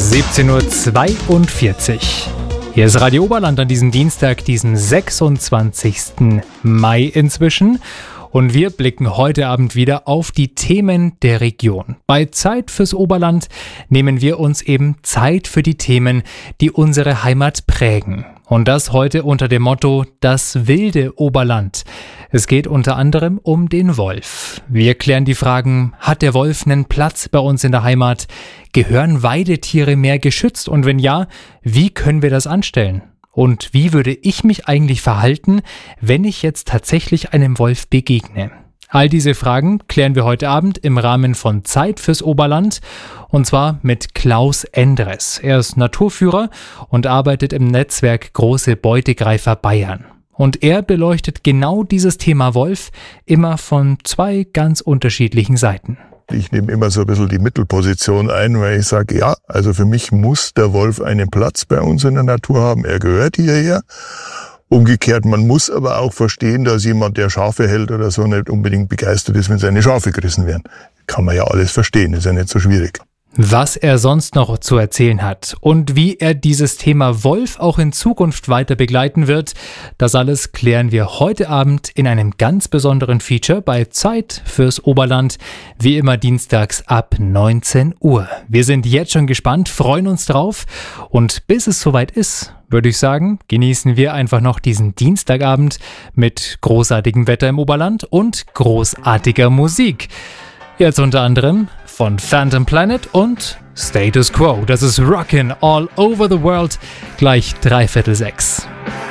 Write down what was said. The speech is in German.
17:42 Uhr. Hier ist Radio Oberland an diesem Dienstag, diesem 26. Mai inzwischen. Und wir blicken heute Abend wieder auf die Themen der Region. Bei Zeit fürs Oberland nehmen wir uns eben Zeit für die Themen, die unsere Heimat prägen. Und das heute unter dem Motto Das wilde Oberland. Es geht unter anderem um den Wolf. Wir klären die Fragen, hat der Wolf einen Platz bei uns in der Heimat? Gehören Weidetiere mehr geschützt? Und wenn ja, wie können wir das anstellen? Und wie würde ich mich eigentlich verhalten, wenn ich jetzt tatsächlich einem Wolf begegne? All diese Fragen klären wir heute Abend im Rahmen von Zeit fürs Oberland, und zwar mit Klaus Endres. Er ist Naturführer und arbeitet im Netzwerk Große Beutegreifer Bayern. Und er beleuchtet genau dieses Thema Wolf immer von zwei ganz unterschiedlichen Seiten. Ich nehme immer so ein bisschen die Mittelposition ein, weil ich sage, ja, also für mich muss der Wolf einen Platz bei uns in der Natur haben. Er gehört hierher. Umgekehrt, man muss aber auch verstehen, dass jemand, der Schafe hält oder so, nicht unbedingt begeistert ist, wenn seine Schafe gerissen werden. Kann man ja alles verstehen, ist ja nicht so schwierig. Was er sonst noch zu erzählen hat und wie er dieses Thema Wolf auch in Zukunft weiter begleiten wird, das alles klären wir heute Abend in einem ganz besonderen Feature bei Zeit fürs Oberland, wie immer dienstags ab 19 Uhr. Wir sind jetzt schon gespannt, freuen uns drauf, und bis es soweit ist, würde ich sagen, genießen wir einfach noch diesen Dienstagabend mit großartigem Wetter im Oberland und großartiger Musik. Jetzt unter anderem von Phantom Planet und Status Quo. Das ist Rockin' All Over the World, gleich 5:45.